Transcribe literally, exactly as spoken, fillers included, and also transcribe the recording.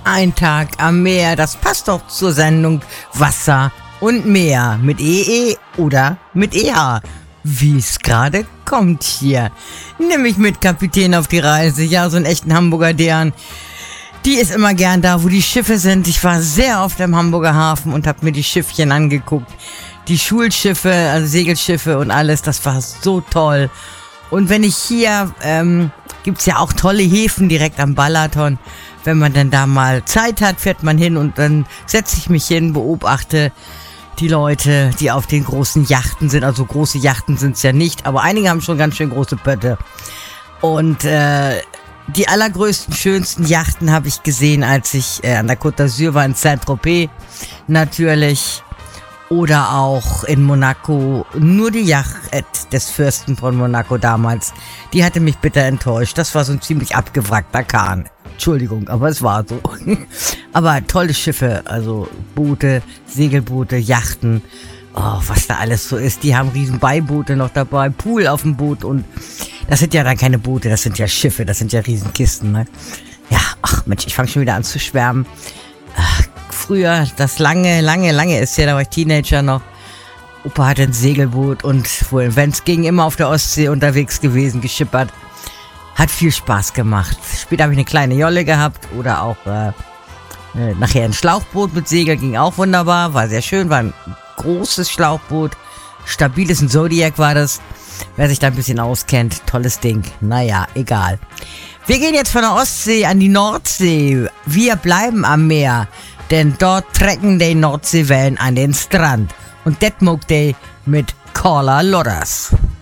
Ein Tag am Meer, das passt doch zur Sendung Wasser und Meer mit E E oder mit E H, wie es gerade kommt hier. Nimm mich mit, Kapitän, auf die Reise. Ja, so einen echten Hamburger Dern. Die ist immer gern da, wo die Schiffe sind. Ich war sehr oft im Hamburger Hafen und habe mir die Schiffchen angeguckt. Die Schulschiffe, also Segelschiffe und alles, das war so toll. Und wenn ich hier, ähm, gibt's ja auch tolle Häfen direkt am Balaton. Wenn man dann da mal Zeit hat, fährt man hin und dann setze ich mich hin, beobachte die Leute, die auf den großen Yachten sind. Also große Yachten sind's ja nicht, aber einige haben schon ganz schön große Pötte. Und äh, die allergrößten, schönsten Yachten habe ich gesehen, als ich äh, an der Côte d'Azur war, in Saint-Tropez natürlich. Oder auch in Monaco. Nur die Yacht des Fürsten von Monaco damals, die hatte mich bitter enttäuscht. Das war so ein ziemlich abgewrackter Kahn. Entschuldigung, aber es war so. Aber tolle Schiffe, also Boote, Segelboote, Yachten. Oh, was da alles so ist. Die haben riesen Beiboote noch dabei, Pool auf dem Boot und das sind ja dann keine Boote, das sind ja Schiffe, das sind ja Riesenkisten, ne? Ja, ach Mensch, ich fange schon wieder an zu schwärmen. Ach, früher, das lange, lange, lange ist ja, da war ich Teenager noch. Opa hatte ein Segelboot und wohl, wenn es ging, immer auf der Ostsee unterwegs gewesen, geschippert. Hat viel Spaß gemacht. Später habe ich eine kleine Jolle gehabt oder auch äh, äh, nachher ein Schlauchboot mit Segel, ging auch wunderbar, war sehr schön, war ein großes Schlauchboot, stabiles, ein Zodiac war das. Wer sich da ein bisschen auskennt, tolles Ding. Naja, egal. Wir gehen jetzt von der Ostsee an die Nordsee. Wir bleiben am Meer, denn dort trecken die Nordseewellen an den Strand. Und das mag die mit Carla Lodders.